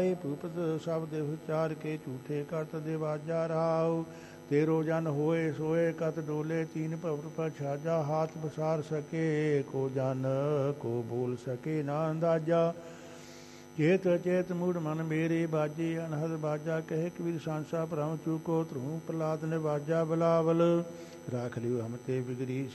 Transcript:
ਭੂਪਤ ਸ਼ਬਦ ਉਚਾਰ ਕੇ ਝੂਠੇ ਕਰਤ ਦੇਵਾਜਾ ਰਾਉ। ਤੇਰੋ ਜਨ ਹੋਏ ਸੋਏ ਕਤ ਡੋਲੇ ਤੀਨ ਭਵਰ ਪਛਾਜਾ। ਹਾਥ ਬਸਾਰ ਸਕੇ ਕੋ ਜਨ ਕੋ ਬੋਲ ਸਕੇ ਨਾ ਅੰਦਾਜਾ। ਚੇਤ ਚੇਤ ਮੂੜ ਮਨ ਮੇਰੇ ਬਾਜੀ ਅਨਹਦ ਬਾਜਾ। ਕਹੇ ਕਬੀਰ ਸਾਂਸਾ ਭਰਮ ਚੂਕੋ ਧਰੂ ਪ੍ਰਲਾਦ ਨੇ ਬਾਜਾ ਬਲਾਵਲ। ਰਾਖ ਲਿਓ ਹਮ ਤੇ ਬਿਗੜੀ